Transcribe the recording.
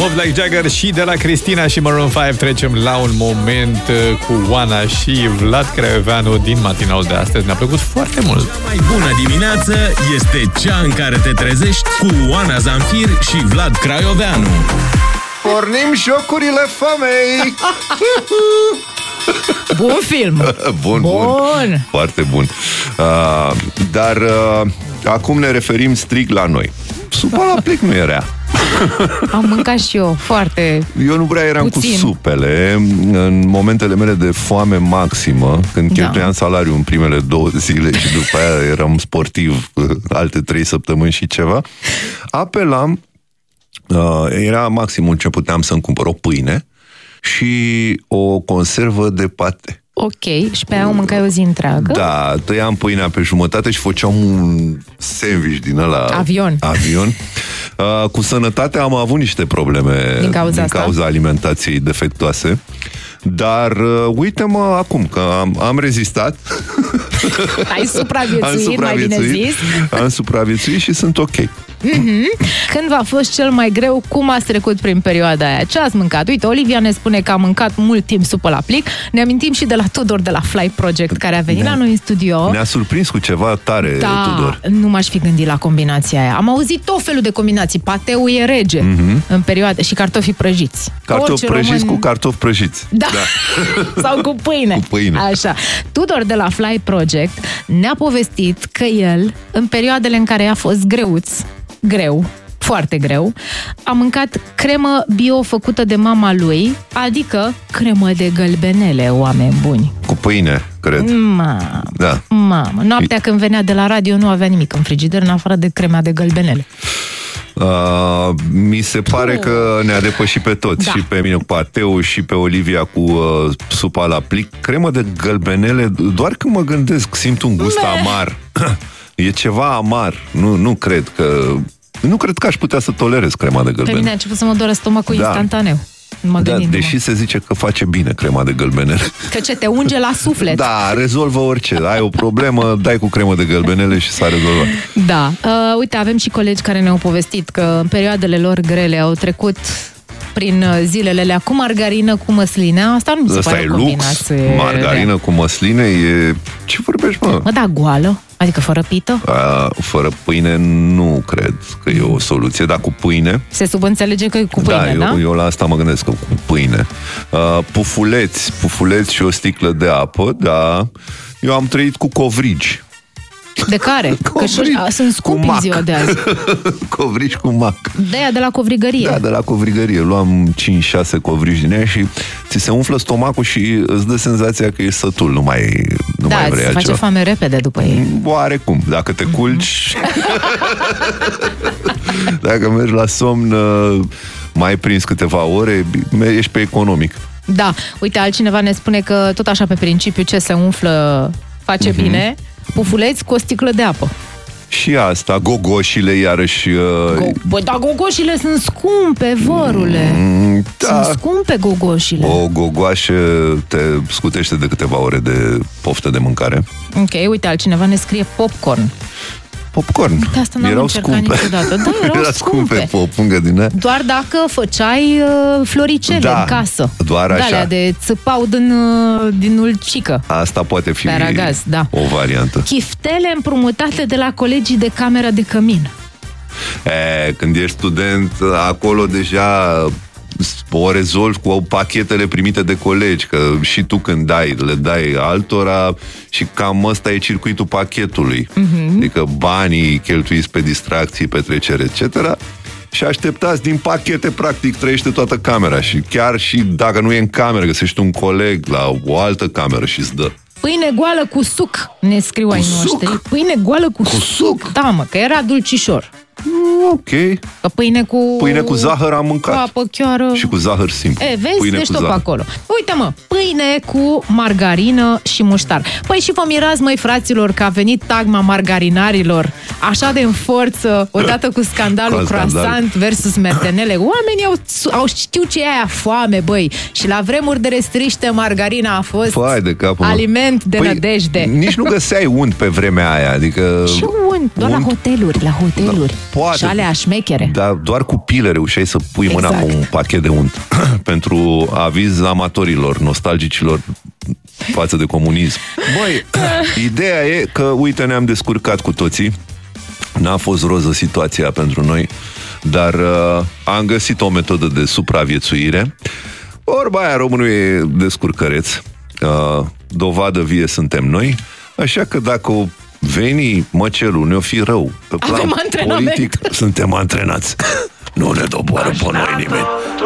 Move Like Jagger și de la Cristina și Maroon 5 trecem la un moment cu Oana și Vlad Craioveanu din matinal de astăzi. Ne-a plăcut foarte mult. Cea mai bună dimineață este cea în care te trezești cu Oana Zamfir și Vlad Craioveanu. Pornim jocurile famei! Bun film! Bun. Foarte bun. Dar acum ne referim strict la noi. Supa la plic nu e rea. Am mâncat și eu foarte Eu nu prea eram puțin cu supele. În momentele mele de foame maximă, când cheltuiam salariul în primele 2 zile și după aia eram sportiv alte 3 săptămâni și ceva, apelam, era maximul ce puteam să-mi cumpăr o pâine și o conservă de pate. Ok, și pe aia o mâncai o zi întreagă? Da, tăiam pâinea pe jumătate și făceam un sandwich din ăla... Avion. Cu sănătatea am avut niște probleme din cauza alimentației defectuoase. Dar uite-mă acum că am rezistat. Ai supraviețuit, mai bine zis. Am supraviețuit și sunt ok. Când v-a fost cel mai greu, cum ați trecut prin perioada aia? Ce ați mâncat? Uite, Olivia ne spune că a mâncat mult timp supă la plic. Ne amintim și de la Tudor de la Fly Project, care a venit la noi în studio. Ne-a surprins cu ceva tare, Tudor. Nu m-aș fi gândit la combinația aia. Am auzit tot felul de combinații. Pateu e rege în perioada și cartofi prăjiți. Cartofi prăjiți cu cartofi prăjiți. Da. Sau cu pâine. Cu pâine. Așa. Tudor de la Fly Project ne-a povestit că el, în perioadele în care a fost greu, foarte greu, a mâncat cremă bio făcută de mama lui, adică cremă de gălbenele, oameni buni. Cu pâine, cred. Mamă. Noaptea când venea de la radio nu avea nimic în frigider, în afară de crema de gălbenele. Mi se pare că ne-a depășit pe toți, și pe mine cu pateu și pe Olivia cu supa la plic. Cremă de gălbenele, doar când mă gândesc, simt un gust amar. E ceva amar. Nu cred că aș putea să tolerez crema de gălbenele. Pe mine a început să mă doară stomacul instantaneu. Deși se zice că face bine crema de gălbenele. Că ce te unge la suflet. Da, rezolvă orice. Ai o problemă, dai cu cremă de gălbenele și s-a rezolvat. Da. Uite, avem și colegi care ne-au povestit că în perioadele lor grele au trecut prin zilele alea cu margarină, cu măsline. Asta nu mi se pare o combinație. Lux, margarină cu măsline e... Ce vorbești, mă? Da, goală. Adică fără pită? Fără pâine nu cred că e o soluție, dar cu pâine... Se subînțelege că e cu pâine, da? Eu la asta mă gândesc, că cu pâine. Pufuleți și o sticlă de apă, da. Eu am trăit cu covrigi. De care? Că sunt scumpi în ziua de azi. Covrigi cu mac. De la covrigărie. Da, de la covrigărie. Luam 5-6 covrigi din ea și ți se umflă stomacul și îți dă senzația că ești sătul. Nu mai vrei altceva. Da, face foame repede după ei. Oarecum. Dacă te culci... Dacă mergi la somn mai prins câteva ore, ești pe economic. Da. Uite, altcineva ne spune că tot așa pe principiu ce se umflă face bine. Pufuleți cu o sticlă de apă. Și asta, gogoșile iarăși... Dar gogoșile sunt scumpe, vărule. Sunt scumpe gogoșile. O gogoașă te scutește de câteva ore de poftă de mâncare. Ok, uite, altcineva ne scrie popcorn. Popcorn. Asta n-am încercat niciodată. Da, erau scumpe. Pe o pungă din aia. Doar dacă făceai floricele în casă. Doar așa. Alea de țăpau din ulcică. Asta poate fi aragaz, o variantă. Chiftele împrumutate de la colegii de camera de cămin. Când ești student, acolo deja o rezolvi cu pachetele primite de colegi, că și tu când le dai altora și cam ăsta e circuitul pachetului. Adică banii cheltuiți pe distracții, petrecere, etc. Și așteptați din pachete, practic, trăiește toată camera. Și chiar și dacă nu e în cameră, găsești un coleg la o altă cameră și îți dă. Pâine goală cu suc, ne scriu ai noștri. Pâine goală cu suc. Da, mă, că era dulcișor. Ok. Că pâine cu zahăr am mâncat. Apă chiară. Și cu zahăr simplu. Vezi, ești tot pe acolo. Uite, mă, pâine cu margarină și muștar. Păi și vă mirați, măi, fraților, că a venit tagma margarinarilor așa de în forță, odată cu scandalul croissant versus merdenele. Oamenii au știu ce e aia foame, băi. Și la vremuri de restriște, margarina a fost aliment de nădejde. Nici nu găseai unt pe vremea aia, adică... Ce unt? Doar la hoteluri. poate. Și alea șmechere. Dar doar cu pile reușeai să pui mâna cu un pachet de unt. Pentru aviz amatorilor, nostalgicilor față de comunism. Băi, ideea e că, uite, ne-am descurcat cu toții. N-a fost roză situația pentru noi, dar am găsit o metodă de supraviețuire. Vorba aia, românul e descurcăreț. Dovadă vie suntem noi. Așa că dacă veni măcelul, ne-o fi rău. Pe plan politic, suntem antrenați. Nu ne doboară pe noi nimeni.